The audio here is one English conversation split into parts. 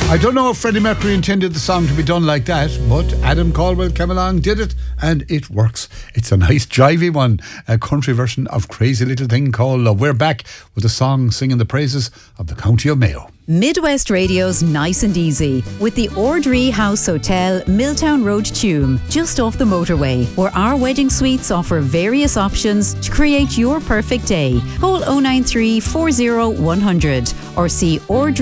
I don't know if Freddie Mercury intended the song to be done like that, but Adam Caldwell came along, did it, and it works. It's a nice jivey one, a country version of Crazy Little Thing Called Love. We're back with a song singing the praises of the County of Mayo. Midwest Radio's Nice and Easy with the Ordree House Hotel, Milltown Road, Tuam, just off the motorway, where our wedding suites offer various options to create your perfect day. Call 093 40 100 or see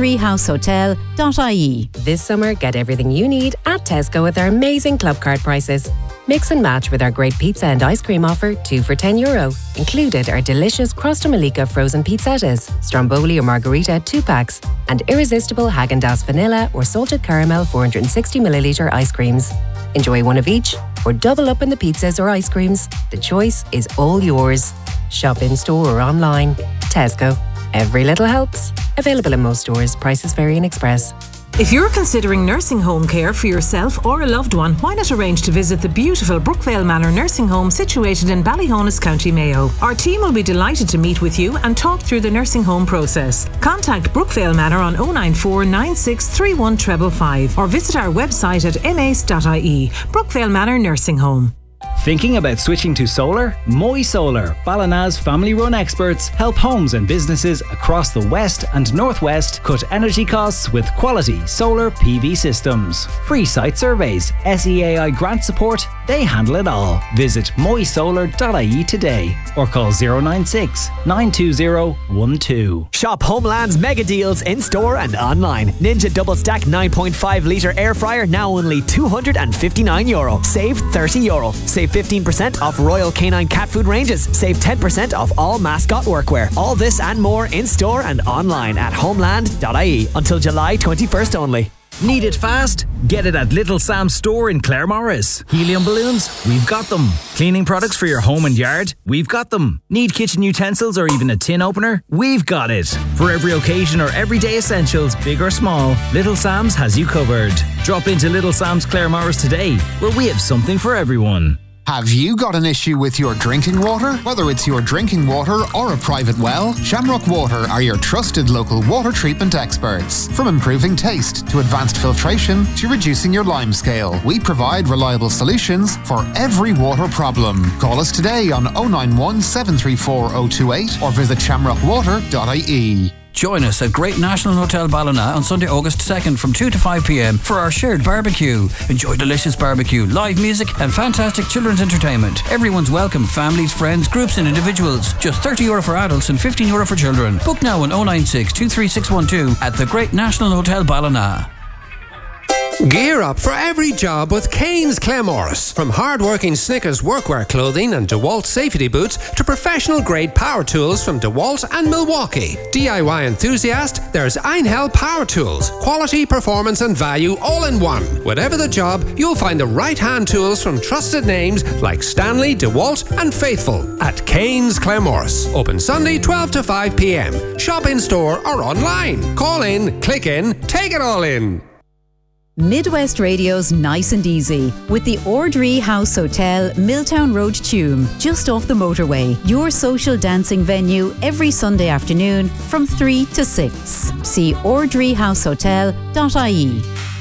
ordreehousehotel.ie. This summer, get everything you need at Tesco with our amazing club card prices. Mix and match with our great pizza and ice cream offer, 2 for €10. Included are delicious Crosta Malika frozen pizzettas, Stromboli or Margarita 2 packs, and irresistible Häagen-Dazs vanilla or salted caramel 460ml ice creams. Enjoy one of each or double up in the pizzas or ice creams. The choice is all yours. Shop in store or online. Tesco. Every little helps. Available in most stores. Prices vary in Express. If you're considering nursing home care for yourself or a loved one, why not arrange to visit the beautiful Brookvale Manor Nursing Home situated in Ballyhonus, County Mayo. Our team will be delighted to meet with you and talk through the nursing home process. Contact Brookvale Manor on 094 9631 555 or visit our website at mace.ie. Brookvale Manor Nursing Home. Thinking about switching to solar? Moy Solar, Ballina's family-run experts, help homes and businesses across the west and northwest cut energy costs with quality solar PV systems. Free site surveys, SEAI grant support, they handle it all. Visit moysolar.ie today or call 096 920 12. Shop Homeland's mega deals in store and online. Ninja Double Stack 9.5 litre air fryer now only €259. Save €30. Save 15% off Royal Canine cat food ranges. Save 10% off all mascot workwear. All this and more in store and online at homeland.ie until July 21st only. Need it fast? Get it at Little Sam's store in Claremorris. Helium balloons? We've got them. Cleaning products for your home and yard? We've got them. Need kitchen utensils or even a tin opener? We've got it. For every occasion or everyday essentials, big or small, Little Sam's has you covered. Drop into Little Sam's Claremorris today, where we have something for everyone. Have you got an issue with your drinking water? Whether it's your drinking water or a private well, Shamrock Water are your trusted local water treatment experts. From improving taste to advanced filtration to reducing your lime scale, we provide reliable solutions for every water problem. Call us today on 091 734 028 or visit shamrockwater.ie. Join us at Great National Hotel Ballina on Sunday, August 2nd from 2 to 5 p.m. for our shared barbecue. Enjoy delicious barbecue, live music and fantastic children's entertainment. Everyone's welcome, families, friends, groups and individuals. Just €30 for adults and €15 for children. Book now on 096 23612 at the Great National Hotel Ballina. Gear up for every job with Kane's Claremorris. From hard-working Snickers workwear clothing and DeWalt safety boots to professional-grade power tools from DeWalt and Milwaukee. DIY enthusiast, there's Einhell Power Tools. Quality, performance and value all in one. Whatever the job, you'll find the right hand tools from trusted names like Stanley, DeWalt and Faithful at Kane's Claremorris. Open Sunday 12 to 5 p.m. Shop in store or online. Call in, click in, take it all in. Midwest Radio's Nice and Easy with the Ordree House Hotel, Milltown Road, Tuam, just off the motorway. Your social dancing venue every Sunday afternoon from 3 to 6. See ordreehousehotel.ie.